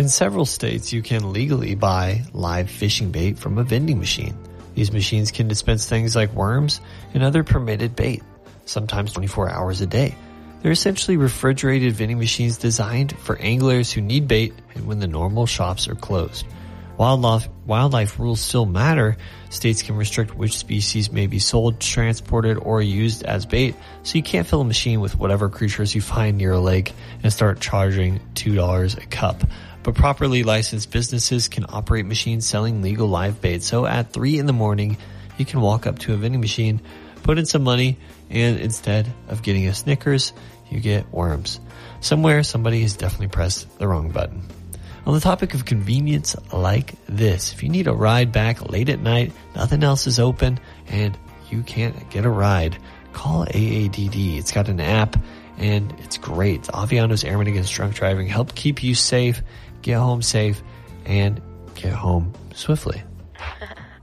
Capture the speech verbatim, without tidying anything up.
In several states, you can legally buy live fishing bait from a vending machine. These machines can dispense things like worms and other permitted bait, sometimes twenty-four hours a day. They're essentially refrigerated vending machines designed for anglers who need bait and when the normal shops are closed. Wildlife, wildlife rules still matter. States can restrict which species may be sold, transported, or used as bait, so you can't fill a machine with whatever creatures you find near a lake and start charging two dollars a cup. But properly licensed businesses can operate machines selling legal live bait. So at three in the morning, you can walk up to a vending machine, put in some money, and instead of getting a Snickers, you get worms. Somewhere, somebody has definitely pressed the wrong button. On the topic of convenience like this, if you need a ride back late at night, nothing else is open, and you can't get a ride, call A A D D. It's got an app, and it's great. Aviano's Airmen Against Drunk Driving help keep you safe, get home safe, and get home swiftly.